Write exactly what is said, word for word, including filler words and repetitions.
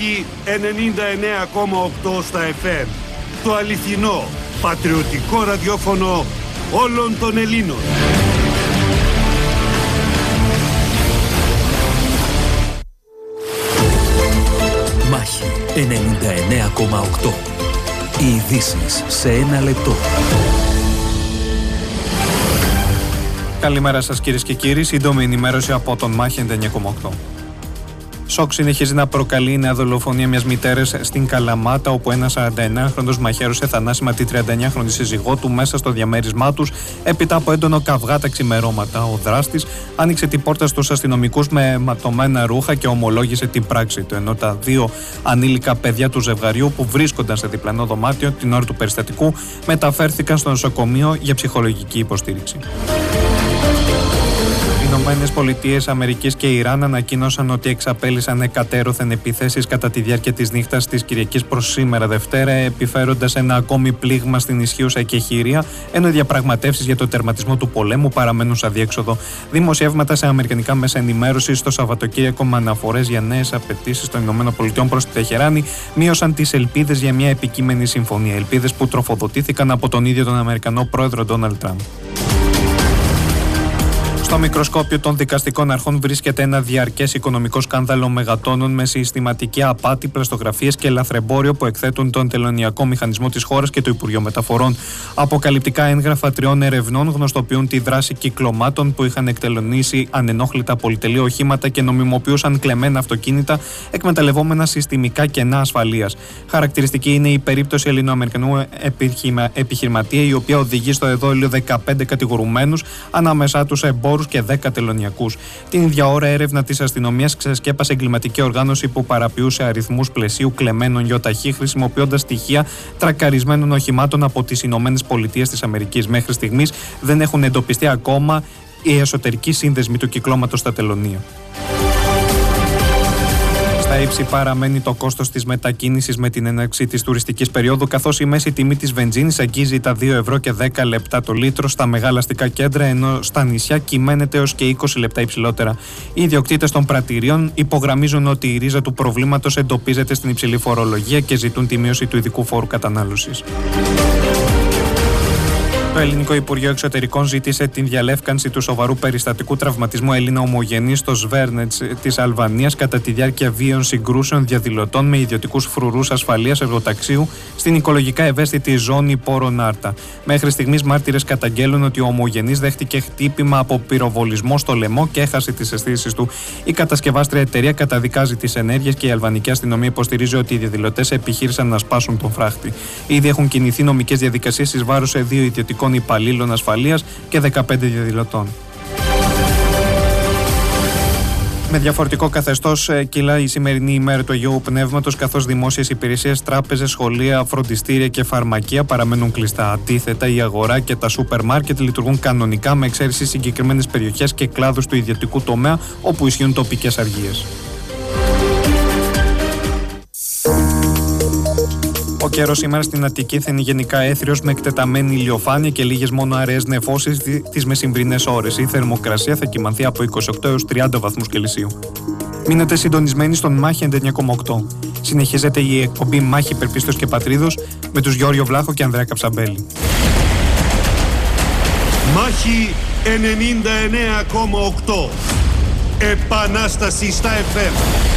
Μάχη ενενήντα εννέα κόμμα οκτώ στα εφ εμ. Το αληθινό, πατριωτικό ραδιόφωνο όλων των Ελλήνων. Μάχη ενενήντα εννέα κόμμα οκτώ. Οι ειδήσεις σε ένα λεπτό. Καλημέρα σας κυρίες και κύριοι, σύντομη ενημέρωση από τον Μάχη ενενήντα εννέα κόμμα οκτώ. Σοκ συνεχίζει να προκαλεί η νέα δολοφονία μιας μητέρας στην Καλαμάτα, όπου ένας σαρανταεννέαχρονος μαχαίρωσε θανάσιμα τη τριανταεννιάχρονη σύζυγό του μέσα στο διαμέρισμά τους έπειτα από έντονο καυγά τα ξημερώματα. Ο δράστης άνοιξε την πόρτα στους αστυνομικούς με ματωμένα ρούχα και ομολόγησε την πράξη του, ενώ τα δύο ανήλικα παιδιά του ζευγαριού που βρίσκονταν σε διπλανό δωμάτιο την ώρα του περιστατικού μεταφέρθηκαν στο νοσοκομείο για ψυχολογική υποστήριξη. Οι Ηνωμένες Πολιτείες Αμερικής και Ιράν ανακοίνωσαν ότι εξαπέλυσαν εκατέρωθεν επιθέσεις κατά τη διάρκεια της νύχτας της Κυριακής προς σήμερα Δευτέρα, επιφέροντας ένα ακόμη πλήγμα στην ισχύουσα εκεχηρία, ενώ οι διαπραγματεύσεις για το τερματισμό του πολέμου παραμένουν σε αδιέξοδο. Δημοσιεύματα σε αμερικανικά μέσα ενημέρωσης το Σαββατοκύριακο με αναφορές για νέες απαιτήσεις των ΗΠΑ προς τη Τεχεράνη μείωσαν τις ελπίδες για μια επικείμενη συμφωνία. Ελπίδες που τροφοδοτήθηκαν από τον ίδιο τον Αμερικανό πρόεδρο Ντόναλντ Τραμπ. Στο μικροσκόπιο των δικαστικών αρχών βρίσκεται ένα διαρκές οικονομικό σκάνδαλο μεγατόνων με συστηματική απάτη, πλαστογραφίες και λαθρεμπόριο που εκθέτουν τον τελωνειακό μηχανισμό της χώρας και το Υπουργείο Μεταφορών. Αποκαλυπτικά έγγραφα τριών ερευνών γνωστοποιούν τη δράση κυκλωμάτων που είχαν εκτελονίσει ανενόχλητα πολυτελή οχήματα και νομιμοποιούσαν κλεμμένα αυτοκίνητα, εκμεταλλευόμενα συστημικά κενά ασφαλείας. Χαρακτηριστική είναι η περίπτωση Ελληνοαμερικανού επιχειρηματία, η οποία οδηγεί στο εδόλιο δεκαπέντε κατηγορουμένους, ανάμεσά τους εμπόρους και δέκα τελωνειακούς. Την ίδια ώρα, έρευνα της αστυνομίας ξεσκέπασε εγκληματική οργάνωση που παραποιούσε αριθμούς πλαισίου κλεμμένων ΙΟΤΑΧΗ, χρησιμοποιώντας στοιχεία τρακαρισμένων οχημάτων από τις Ηνωμένες Πολιτείες της Αμερικής. Μέχρι στιγμής δεν έχουν εντοπιστεί ακόμα οι εσωτερικοί σύνδεσμοι του κυκλώματος στα τελωνεία. Στα ύψη παραμένει το κόστος της μετακίνησης με την έναρξη της τουριστικής περίοδου, καθώς η μέση τιμή της βενζίνης αγγίζει τα δύο ευρώ και δέκα λεπτά το λίτρο στα μεγάλα αστικά κέντρα, ενώ στα νησιά κυμαίνεται έως και είκοσι λεπτά υψηλότερα. Οι ιδιοκτήτες των πρατηρίων υπογραμμίζουν ότι η ρίζα του προβλήματος εντοπίζεται στην υψηλή φορολογία και ζητούν τη μείωση του ειδικού φόρου κατανάλωσης. Το Ελληνικό Υπουργείο Εξωτερικών ζήτησε την διαλεύκανση του σοβαρού περιστατικού τραυματισμού Έλληνα ομογενή στο Σβέρνετς της Αλβανίας κατά τη διάρκεια βίαιων συγκρούσεων διαδηλωτών με ιδιωτικούς φρουρούς ασφαλείας εργοταξίου στην οικολογικά ευαίσθητη ζώνη Πόρον Άρτα. Μέχρι στιγμής μάρτυρες καταγγέλουν ότι ο ομογενής δέχτηκε χτύπημα από πυροβολισμό στο λαιμό και έχασε τις αισθήσεις του. Η κατασκευάστρια εταιρεία καταδικάζει τις ενέργειες και η αλβανική αστυνομία υποστηρίζει ότι οι διαδηλωτές επιχείρησαν να σπάσουν τον φράχτη. Ήδη έχουν κινηθεί νομικές διαδικασίες εις βάρος σε δύο ιδιωτικών υπαλλήλων ασφαλείας και δεκαπέντε διαδηλωτών. Με διαφορετικό καθεστώς κυλά η σημερινή ημέρα του Αγίου Πνεύματος, καθώς δημόσιες υπηρεσίες, τράπεζες, σχολεία, φροντιστήρια και φαρμακεία παραμένουν κλειστά. Αντίθετα, η αγορά και τα σούπερ μάρκετ λειτουργούν κανονικά, με εξαίρεση συγκεκριμένες περιοχές και κλάδους του ιδιωτικού τομέα όπου ισχύουν τοπικές αργίες. Ο καιρός σήμερα στην Αττική θα είναι γενικά έθριος με εκτεταμένη ηλιοφάνεια και λίγες μόνο αραιές νεφώσεις τις μεσημβρινές ώρες. Η θερμοκρασία θα κυμανθεί από είκοσι οκτώ έως τριάντα βαθμούς Κελσίου. Μείνετε συντονισμένοι στον Μάχη ενενήντα εννέα κόμμα οκτώ. Συνεχίζεται η εκπομπή Μάχη Υπερπίστος και Πατρίδος με τους Γιώργιο Βλάχο και Ανδρέα Καψαμπέλη. Μάχη ενενήντα εννέα κόμμα οκτώ. Επανάσταση στα εφ εμ.